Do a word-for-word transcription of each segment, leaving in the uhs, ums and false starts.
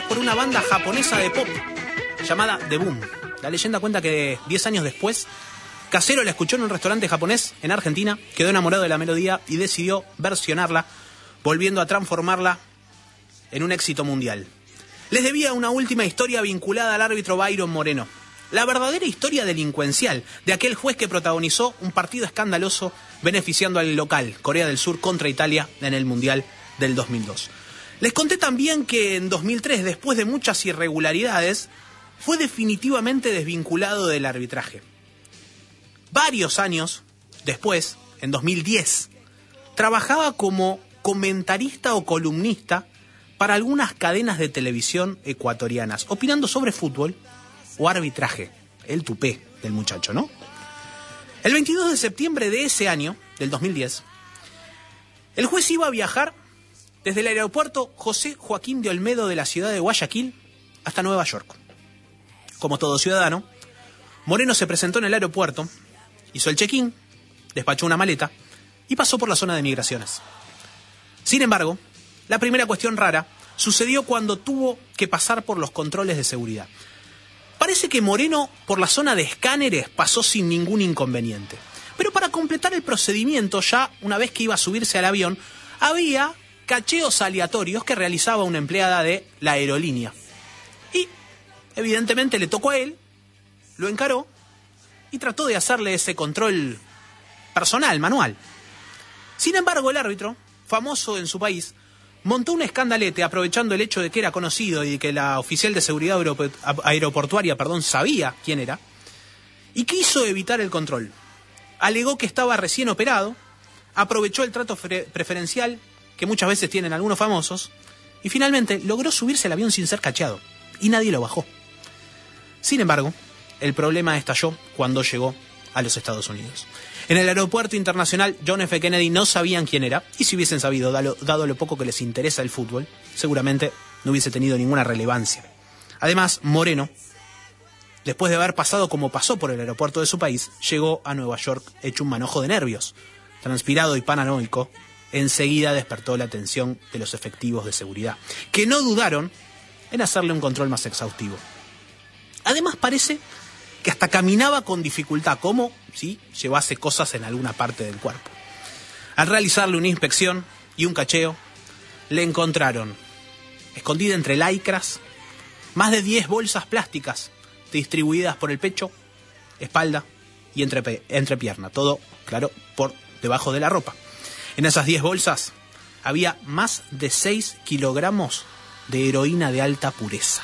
por una banda japonesa de pop llamada The Boom. La leyenda cuenta que diez años después, Casero la escuchó en un restaurante japonés en Argentina, quedó enamorado de la melodía y decidió versionarla, volviendo a transformarla en un éxito mundial. Les debía una última historia vinculada al árbitro Byron Moreno. La verdadera historia delincuencial de aquel juez que protagonizó un partido escandaloso beneficiando al local, Corea del Sur contra Italia, en el Mundial del dos mil dos. Les conté también que en dos mil tres, después de muchas irregularidades, fue definitivamente desvinculado del arbitraje. Varios años después, en dos mil diez, trabajaba como comentarista o columnista para algunas cadenas de televisión ecuatorianas, opinando sobre fútbol o arbitraje. El tupé del muchacho, ¿no? El veintidós de septiembre de ese año, del dos mil diez, el juez iba a viajar desde el aeropuerto José Joaquín de Olmedo de la ciudad de Guayaquil hasta Nueva York. Como todo ciudadano, Moreno se presentó en el aeropuerto, hizo el check-in, despachó una maleta y pasó por la zona de migraciones. Sin embargo, la primera cuestión rara sucedió cuando tuvo que pasar por los controles de seguridad. Parece que Moreno, por la zona de escáneres, pasó sin ningún inconveniente. Pero para completar el procedimiento, ya una vez que iba a subirse al avión, había cacheos aleatorios que realizaba una empleada de la aerolínea. Y, evidentemente, le tocó a él, lo encaró y trató de hacerle ese control personal, manual. Sin embargo, el árbitro, famoso en su país, montó un escandalete aprovechando el hecho de que era conocido y que la oficial de seguridad aeroportuaria perdón, sabía quién era, y quiso evitar el control. Alegó que estaba recién operado, aprovechó el trato preferencial que muchas veces tienen algunos famosos, y finalmente logró subirse al avión sin ser cacheado, y nadie lo bajó. Sin embargo, el problema estalló cuando llegó a los Estados Unidos. En el aeropuerto internacional John F. Kennedy no sabían quién era, y si hubiesen sabido, dado, dado lo poco que les interesa el fútbol, seguramente no hubiese tenido ninguna relevancia. Además, Moreno, después de haber pasado como pasó por el aeropuerto de su país, llegó a Nueva York hecho un manojo de nervios. Transpirado y paranoico, enseguida despertó la atención de los efectivos de seguridad, que no dudaron en hacerle un control más exhaustivo. Además, parece que hasta caminaba con dificultad, como si llevase cosas en alguna parte del cuerpo. Al realizarle una inspección y un cacheo, le encontraron, escondida entre lycras, más de diez bolsas plásticas distribuidas por el pecho, espalda y entrepe- entrepierna. Todo, claro, por debajo de la ropa. En esas diez bolsas había más de seis kilogramos de heroína de alta pureza.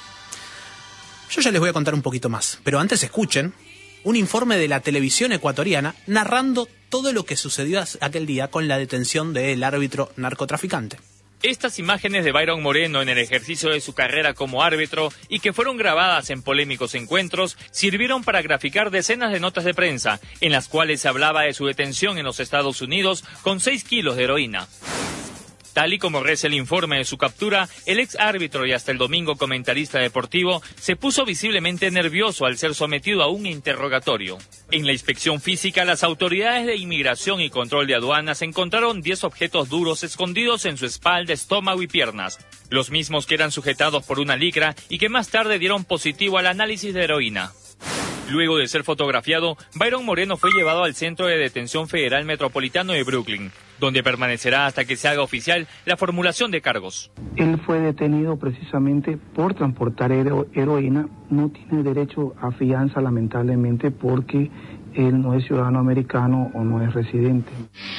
Yo ya les voy a contar un poquito más, pero antes escuchen un informe de la televisión ecuatoriana narrando todo lo que sucedió aquel día con la detención del árbitro narcotraficante. Estas imágenes de Byron Moreno en el ejercicio de su carrera como árbitro y que fueron grabadas en polémicos encuentros sirvieron para graficar decenas de notas de prensa en las cuales se hablaba de su detención en los Estados Unidos con seis kilos de heroína. Tal y como reza el informe de su captura, el ex árbitro y hasta el domingo comentarista deportivo se puso visiblemente nervioso al ser sometido a un interrogatorio. En la inspección física, las autoridades de inmigración y control de aduanas encontraron diez objetos duros escondidos en su espalda, estómago y piernas, los mismos que eran sujetados por una licra y que más tarde dieron positivo al análisis de heroína. Luego de ser fotografiado, Byron Moreno fue llevado al Centro de Detención Federal Metropolitano de Brooklyn, donde permanecerá hasta que se haga oficial la formulación de cargos. Él fue detenido precisamente por transportar hero- heroína. No tiene derecho a fianza, lamentablemente, porque él no es ciudadano americano o no es residente.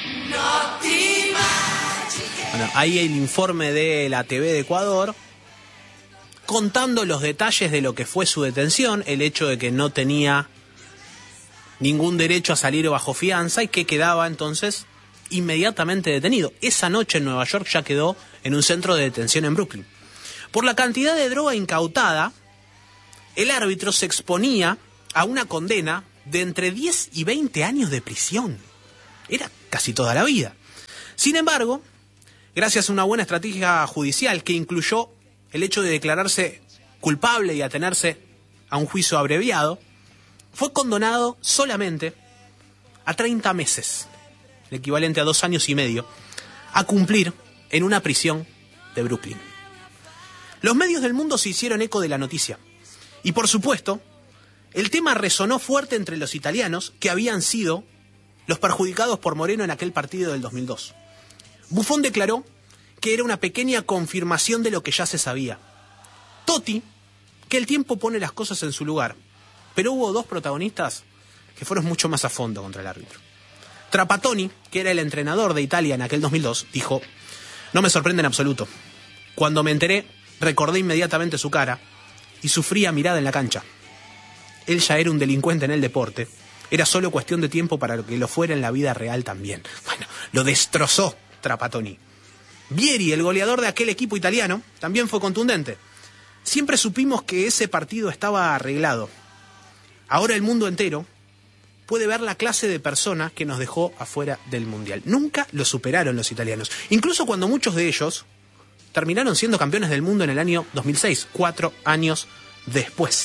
Bueno, ahí el informe de la T V de Ecuador, contando los detalles de lo que fue su detención, el hecho de que no tenía ningún derecho a salir bajo fianza y que quedaba entonces inmediatamente detenido. Esa noche en Nueva York ya quedó en un centro de detención en Brooklyn. Por la cantidad de droga incautada, el árbitro se exponía a una condena de entre diez y veinte años de prisión. Era casi toda la vida. Sin embargo, gracias a una buena estrategia judicial que incluyó el hecho de declararse culpable y atenerse a un juicio abreviado, fue condenado solamente a treinta meses, el equivalente a dos años y medio, a cumplir en una prisión de Brooklyn. Los medios del mundo se hicieron eco de la noticia. Y por supuesto, el tema resonó fuerte entre los italianos, que habían sido los perjudicados por Moreno en aquel partido del dos mil dos. Buffon declaró que era una pequeña confirmación de lo que ya se sabía. Totti, que el tiempo pone las cosas en su lugar. Pero hubo dos protagonistas que fueron mucho más a fondo contra el árbitro. Trapattoni, que era el entrenador de Italia en aquel dos mil dos, dijo: no me sorprende en absoluto. Cuando me enteré, recordé inmediatamente su cara y su fría mirada en la cancha. Él ya era un delincuente en el deporte. Era solo cuestión de tiempo para que lo fuera en la vida real también. Bueno, lo destrozó Trapattoni. Vieri, el goleador de aquel equipo italiano, también fue contundente. Siempre supimos que ese partido estaba arreglado. Ahora el mundo entero puede ver la clase de persona que nos dejó afuera del Mundial. Nunca lo superaron los italianos. Incluso cuando muchos de ellos terminaron siendo campeones del mundo en el año dos mil seis, cuatro años después.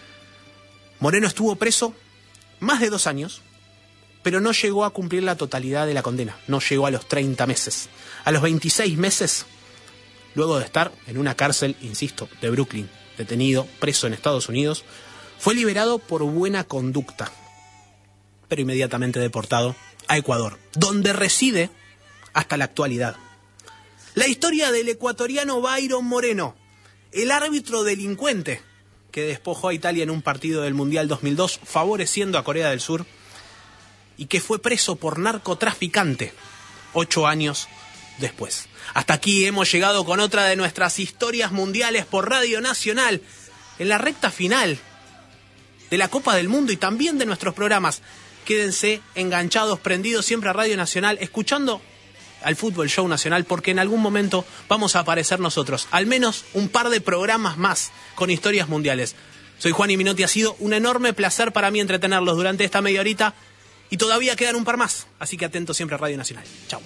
Moreno estuvo preso más de dos años, pero no llegó a cumplir la totalidad de la condena. No llegó a los treinta meses. A los veintiséis meses, luego de estar en una cárcel, insisto, de Brooklyn, detenido, preso en Estados Unidos, fue liberado por buena conducta, pero inmediatamente deportado a Ecuador, donde reside hasta la actualidad. La historia del ecuatoriano Byron Moreno, el árbitro delincuente que despojó a Italia en un partido del Mundial dos mil dos, favoreciendo a Corea del Sur, y que fue preso por narcotraficante ocho años después. Hasta aquí hemos llegado con otra de nuestras historias mundiales por Radio Nacional, en la recta final de la Copa del Mundo y también de nuestros programas. Quédense enganchados, prendidos siempre a Radio Nacional, escuchando al Fútbol Show Nacional, porque en algún momento vamos a aparecer nosotros, al menos un par de programas más con historias mundiales. Soy Juan Minotti, ha sido un enorme placer para mí entretenerlos durante esta media horita y todavía quedan un par más, así que atentos siempre a Radio Nacional. Chao.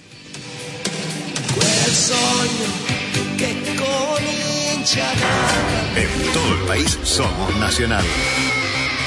En todo el país somos Nacional.